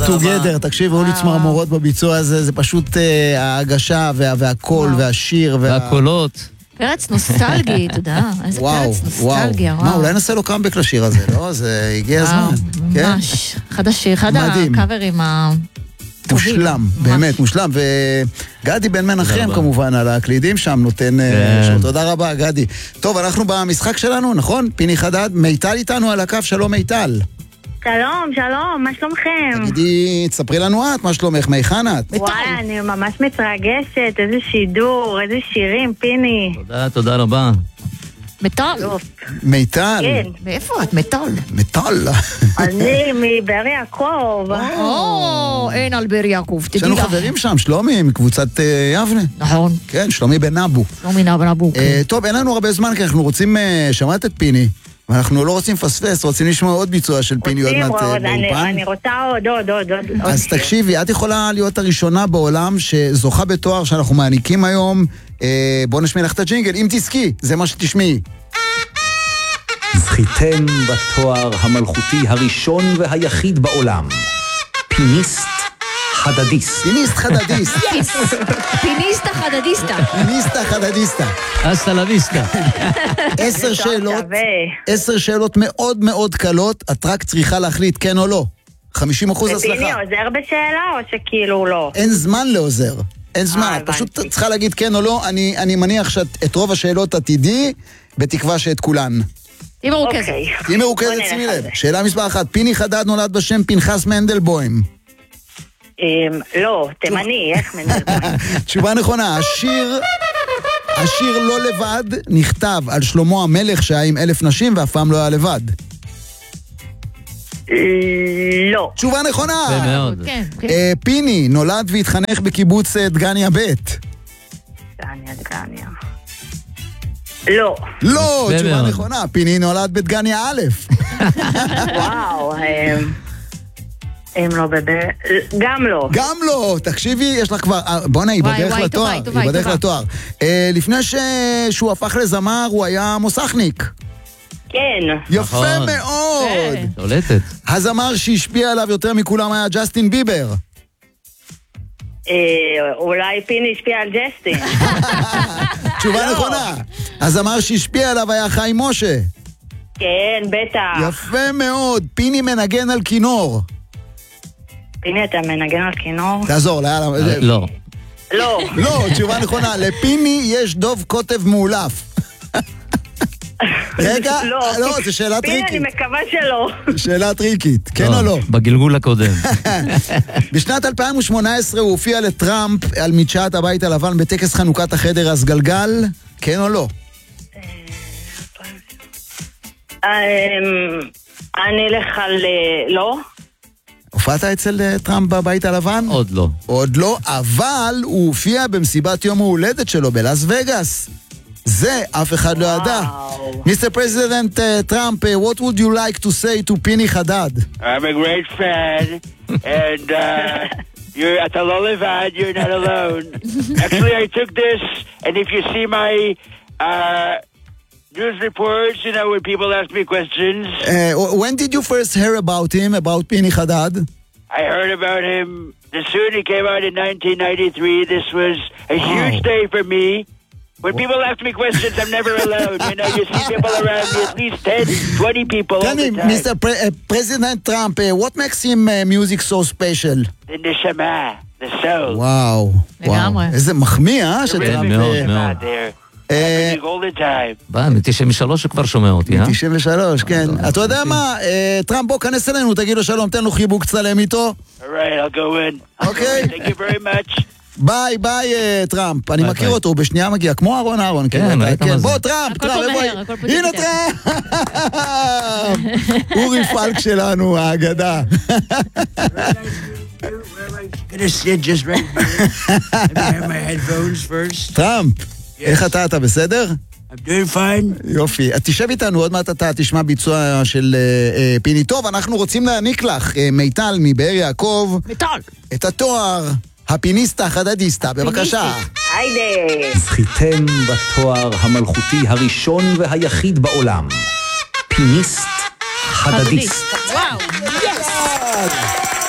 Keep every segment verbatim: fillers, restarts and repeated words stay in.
together, תקשיב, אולי צמרמורות בביצוע הזה, זה פשוט ההגשה והקול והשיר. והקולות. פרץ נוסטלגי, אתה יודע, איזה פרץ נוסטלגיה. מה, אולי נעשה לו קאמבק לשיר הזה, לא? זה הגיע הזמן. ממש, אחד השיר, אחד הקאברים ה... מושלם, באמת מושלם, וגדי בן מנחם כמובן על הקלידים שם נותן שעות. תודה רבה גדי. טוב, אנחנו במשחק שלנו, נכון? פיני חדד, מיטל איתנו על הקו, שלום מיטל. שלום, שלום, מה שלומכם? תגידי, תספרי לנו את, מה שלומך, מהיכן את? וואי, אני ממש מתרגשת, איזה שידור, איזה שירים, פיני. תודה, תודה רבה. מטל. מיטל. כן. מאיפה את? מטל. מטל. אני מבאר יעקב. או, אין על באר יעקב, תדעי לך. יש לנו חברים שם, שלומי, מקבוצת יבנה. נכון. כן, שלומי בן נבו. שלומי בן נבו, כן. טוב, אין לנו הרבה זמן, כי אנחנו רוצים, שמעת את פיני, ואנחנו לא רוצים לפספס, רוצים לשמוע עוד ביצוע של פיני עוד מעט באולפן. אני רוצה עוד, עוד, עוד, עוד. אז תקשיבי, את יכולה להיות הראשונה בעולם שזוכה בתואר שאנחנו מעניקים היום. בוא נשמיע לך את הג'ינגל, אם תזכי, זה מה שתשמעי. זכיתם בתואר המלכותי הראשון והיחיד בעולם, פיניסט חדדיסט. פיניסט חדדיסט. פיניסטה חדדיסטה. פיניסטה חדדיסטה. אסטה לויסטה. עשר שאלות, עשר שאלות מאוד מאוד קלות, את רק צריכה להחליט כן או לא. חמישים אחוז הצלחה. ופיני עוזר בשאלה או שכאילו לא? אין זמן לעוזר. אין זמן, את פשוט צריכה להגיד כן או לא. אני, אני מניח שאת רוב השאלות עתידי, בתקווה שאת כולן. היא מרוכזת. היא מרוכזת, שימי לב. שאלה מספר אחת, פיני חדד נולד בשם פנחס מנדלבוים. לא, תימני, איך מנדלבוים? תשובה נכונה, השיר, השיר לא לבד נכתב על שלמה המלך שהיה עם אלף נשים ואף פעם לא היה לבד. לא. תשובה נכונה. במאוד. פיני נולד והתחנך בקיבוץ דגניה ב'. דגניה, דגניה. לא. לא, תשובה נכונה. פיני נולד בדגניה א'. וואו, הם לא בב... גם לא. גם לא. תקשיבי, יש לך כבר... בוא נהי, בדרך לתואר. היא בדרך לתואר. לפני שהוא הפך לזמר, הוא היה מוסכניק. כן. יפה מאוד. שולטת. הזמר שהשפיע עליו יותר מכולם היה ג'סטין ביבר. אולי פיני השפיע על ג'סטין. תשובה נכונה. הזמר שהשפיע עליו היה חיים משה. כן, בטח. יפה מאוד. פיני מנגן על כינור. פיני, אתה מנגן על כינור? תעזור, לא. לא. לא, תשובה נכונה. לפיני יש דוב קוטב מאולף. רגע, לא, זו שאלה טריקית. פיני, אני מקווה שלא. שאלה טריקית, כן או לא? בגלגול הקודם. בשנת אלפיים ושמונה עשרה הוא הופיע לטראמפ על מדשאת הבית הלבן בטקס חנוכת החדר הסגלגל, כן או לא? אני אלך על לא. הופעת אצל טראמפ בבית הלבן? עוד לא. עוד לא, אבל הוא הופיע במסיבת יום ההולדת שלו בלאס וגאס. זה אף אחד לא ידע. מיסטר פרזידנט טראמפ, what would you like to say to פיני חדד? I'm a great fan, and uh, you're at the Lollivard, you're not alone. Actually, I took this, and if you see my uh, news reports, you know, when people ask me questions. Uh, when did you first hear about him, about Pini Haddad? I heard about him the soon he came out in nineteen ninety-three. This was a huge oh. day for me. When people ask me questions, I'm never alone. You know, you see people around me, at least ten, twenty people all the time. Mister Pre- uh, President Trump, uh, what makes him uh, music so special? The neshama, the soul. וואו, וואו. איזה מחמיא, אה? מאוד, מאוד. מ-תשעים ושלוש הוא כבר שומע אותי, אה? מ-תשעים ושלוש, כן. אתה יודע מה? טראמפ, בוא כנס אלינו, תגיד לו שלום, תן לו חיבוק, צלם איתו. All right, I'll go in. אוקיי. Thank you very much. ביי, ביי, טראמפ. אני מכיר אותו, הוא בשנייה מגיע, כמו אהרון אהרון. כן, בוא, טראמפ, טראמפ, הנה טראמפ! אורי פלק שלנו, האגדה. gonna sit just right here. Let me have my headphones first. טראמפ, איך אתה, אתה בסדר? I'm doing fine. יופי, תשב איתנו, עוד מעט אתה תשמע ביצוע של פיני. טוב, אנחנו רוצים להעניק לך, מיטל מבאר יעקב, את התואר הפיניסטה חדדיסטה, בבקשה. היידה. זכיתם בתואר המלכותי הראשון והיחיד בעולם, פיניסט חדדיסט. וואו, יס!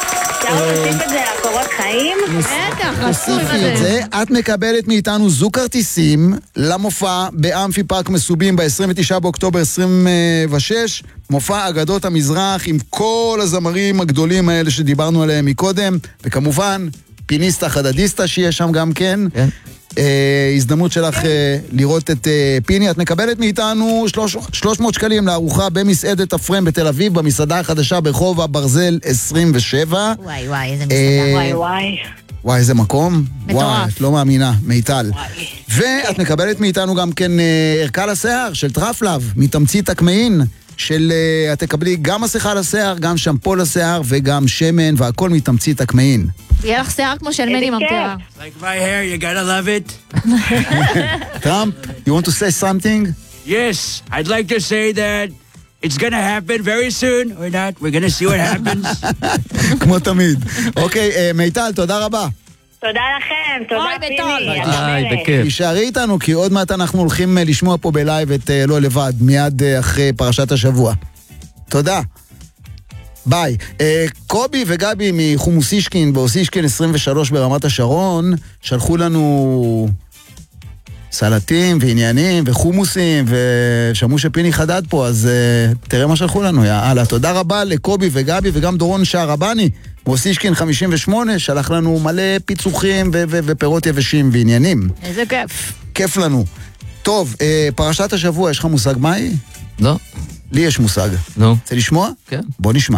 אפשר להוסיף את זה לקורות חיים? בטח, עשו תוסיפי את זה. את מקבלת מאיתנו זוג כרטיסים למופע באמפי פארק מסובים ב-עשרים ותשעה באוקטובר עשרים ושש, מופע אגדות המזרח עם כל הזמרים הגדולים האלה שדיברנו עליהם מקודם, וכמובן פיניסטה חדדיסטה שיהיה שם גם כן. כן. אה, הזדמנות שלך אה, לראות את אה, פיני. את מקבלת מאיתנו שלוש מאות שקלים לארוחה במסעדת אפרם בתל אביב, במסעדה החדשה ברחוב הברזל עשרים ושבע. וואי וואי, איזה אה, מסעדה. וואי וואי. וואי, איזה מקום. מטורף. וואי, את לא מאמינה, מיטל. ואת מקבלת מאיתנו גם כן אה, ערכה לשיער של טרפלב, מתמצית הקמעין, של אה, את תקבלי גם מסכה לשיער, גם שמפו לשיער וגם שמן, והכל מתמצית הקמעין. יהיה לך שיער כמו של מני ממטרה. Like my hair, you gotta love it. טראמפ, you want to say something? Yes, I'd like to say that it's gonna happen very soon, or not. We're gonna see what happens. כמו תמיד. אוקיי, אה, מיטל, תודה רבה. תודה לכם, תודה אוי, פיני. בטול. את היי, אומרת. בכיף. תישארי איתנו, כי עוד מעט אנחנו הולכים אה, לשמוע פה בלייב את אה, לא לבד, מיד אה, אחרי פרשת השבוע. תודה. ביי. אה, קובי וגבי מחומוסישקין באוסישקין עשרים ושלוש ברמת השרון שלחו לנו סלטים ועניינים וחומוסים, ושמעו שפיני חדד פה, אז אה, תראה מה שלחו לנו. יאללה, תודה רבה לקובי וגבי וגם דורון שערבני מאוסישקין חמישים ושמונה שלח לנו מלא פיצוחים ו- ו- ופירות יבשים ועניינים. איזה כיף. כיף לנו. טוב, אה, פרשת השבוע, יש לך מושג מה היא? לא, לי יש מושג. נו, רוצה לשמוע? כן. בוא נשמע.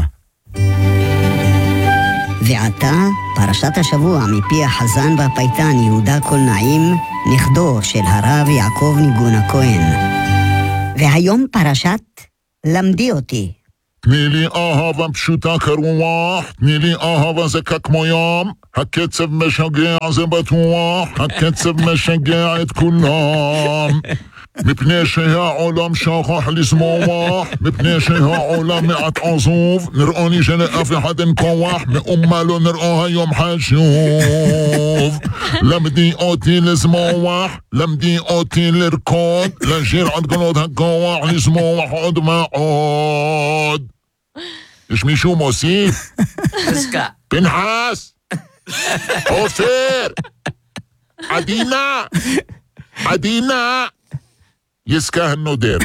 ועתה, פרשת השבוע מפי החזן והפייטן יהודה קולנעים, נכדו של הרב יעקב ניגון הכהן. והיום פרשת למדי אותי. תני לי אהבה פשוטה כרוח, תני לי אהבה זקה כמו ים, הקצב משגע זה בטוח, הקצב משגע את כולם. מפני שהעולם שכח לשמוח, מפני שהעולם מעט עזוב, נראוני שלאף אחד אין כוח, מאומה לא נראו היום חשוב. למדי אותי לזמוח, למדי אותי לרקוד, לשיר עד גלות הכוח, לשמוח עוד ועוד. יש מישהו מוסיף? חזקה. פנחס! עופר! עדינה! עדינה! יסקה הנודר.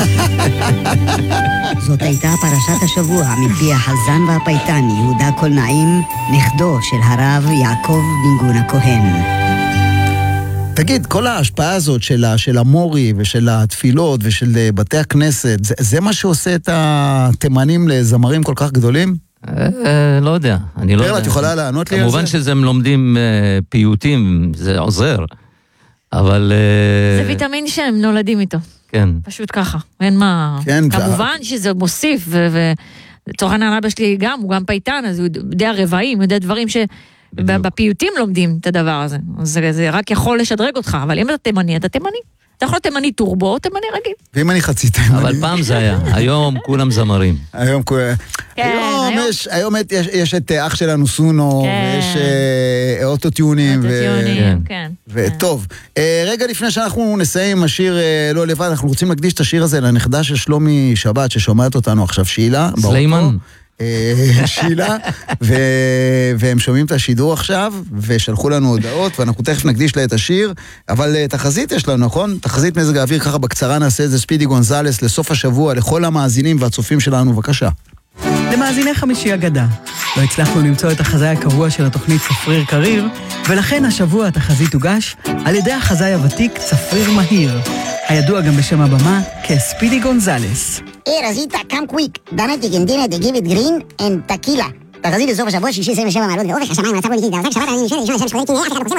זאת הייתה פרשת השבוע מפי החזן והפייטן יהודה קולנעים, נכדו של הרב יעקב ניגון הכהן. תגיד, כל ההשפעה הזאת של, של המורי ושל התפילות ושל בתי הכנסת, זה, זה מה שעושה את התימנים לזמרים כל כך גדולים? אה, לא יודע, אני לא יודע. פרלה, את יכולה לענות לי על זה? כמובן שזה הם לומדים אה, פיוטים, זה עוזר, אבל... אה, זה ויטמין שהם נולדים איתו. כן. פשוט ככה, אין מה... כן, כמובן שזה מוסיף, ותוכן האבא שלי גם, הוא גם פייטן, אז הוא יודע רבעים, יודע דברים שבפיוטים לומדים את הדבר הזה. אז זה, זה רק יכול לשדרג אותך, אבל אם אתה תימני, אתה תימני. אתה יכול תימני טורבו או תימני רגיל. ואם אני חצי תימני? אבל פעם זה היה, היום כולם זמרים. היום כולם... כן, היום היום. יש, היום יש, יש את אח שלנו סונו, כן. ויש אה, אוטוטיונים. אוטוטיונים, כן. וטוב, אה, רגע לפני שאנחנו נסיים עם השיר אה, לא לבד, אנחנו רוצים להקדיש את השיר הזה לנכדה של שלומי שבת, ששומעת אותנו עכשיו, שילה. סלימן. אה, שילה, ו... והם שומעים את השידור עכשיו, ושלחו לנו הודעות, ואנחנו תכף נקדיש לה את השיר, אבל uh, תחזית יש לנו, נכון? תחזית מזג האוויר, ככה בקצרה נעשה איזה ספידי גונזלס לסוף השבוע, לכל המאזינים והצופים שלנו, בבקשה. למאזיני חמישי אגדה, לא הצלחנו למצוא את החזאי הקבוע של התוכנית צפריר קריר, ולכן השבוע התחזית הוגש על ידי החזאי הוותיק צפריר מהיר, הידוע גם בשם הבמה כספידי גונזלס. Hey, Rosita, come quick. Dame chiquindina de give it green and tequila. תחזית לסוף השבוע, שישי עשרים ושבע מעלות באופק, השמיים מצב פוליטי, דרזק שבת, אני נשאר, נשאר, נשאר,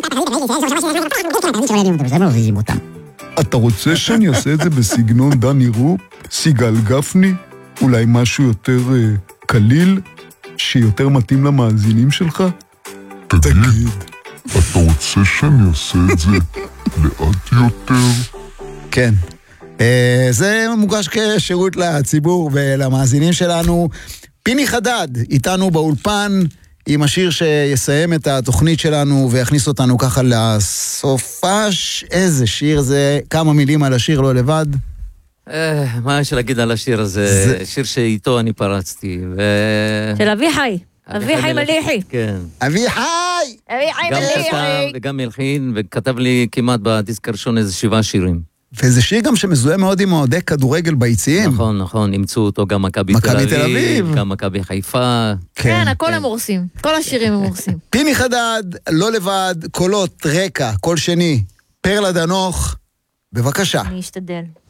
נשאר, אתה רוצה שאני אעשה את זה בסגנון דני רופ, סיגל גפני, אולי משהו יותר קליל, שיותר מתאים למאזינים שלך? תגיד, אתה רוצה שאני אעשה את זה לאט יותר? כן. זה מוגש כשירות לציבור ולמאזינים שלנו. פיני חדד איתנו באולפן עם השיר שיסיים את התוכנית שלנו ויכניס אותנו ככה לסופש. איזה שיר זה, כמה מילים על השיר לא לבד. מה יש להגיד על השיר הזה? שיר שאיתו אני פרצתי. של אביחי. אביחי מליחי. כן. אביחי! אביחי גם מליחי. כתב וגם הלחין, וכתב לי כמעט בדיסק הראשון איזה שבעה שירים. וזה שיר גם שמזוהה מאוד עם אוהדי כדורגל ביציעים. נכון, נכון, אימצו אותו גם מכבי תל אביב, גם מכבי חיפה. כן, הכל הם הורסים. כל השירים הם הורסים. פיני חדד, לא לבד, קולות, רקע, קול שני, פרלה דנוך, בבקשה. אני אשתדל.